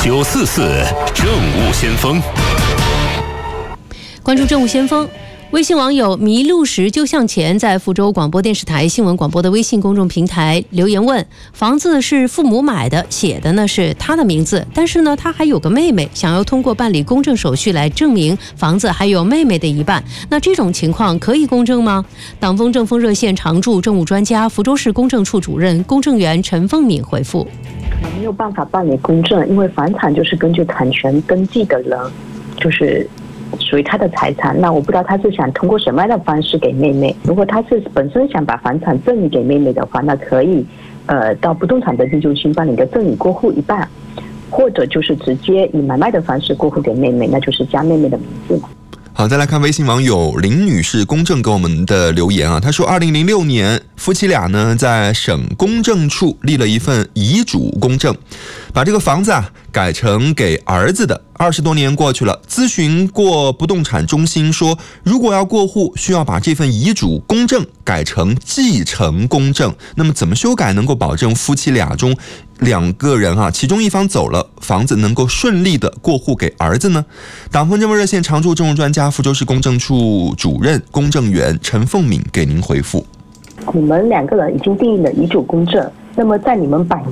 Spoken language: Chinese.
944政务先锋， 关注政务先锋。微信网友迷路时就向前在福州广播电视台新闻广播的微信公众平台留言问：房子是父母买的，写的呢是他的名字，但是呢他还有个妹妹，想要通过办理公证手续来证明房子还有妹妹的一半，那这种情况可以公证吗？党风政风热线常驻政务专家、福州市公证处主任、公证员陈凤敏回复： 没有办法办理公证，因为房产就是根据产权登记的人，就是属于他的财产。那我不知道他是想通过什么样的方式给妹妹。如果他是本身想把房产赠与给妹妹的话，那可以到不动产登记中心办理个赠与过户一半，或者就是直接以买卖的方式过户给妹妹，那就是加妹妹的名字嘛。 好，再来看微信网友林女士公证给我们的留言啊，她说2006年夫妻俩呢在省公证处立了一份遗嘱公证，把这个房子改成给儿子的。20多年过去了，咨询过不动产中心说，如果要过户，需要把这份遗嘱公证改成继承公证。那么怎么修改能够保证夫妻俩中两个人其中一方走了，房子能够顺利的过户给儿子呢？党风政风热线常驻政务专家、福州市公证处主任、公证员陈凤敏给您回复： 你们两个人已经订立了遗嘱公证，那么在你们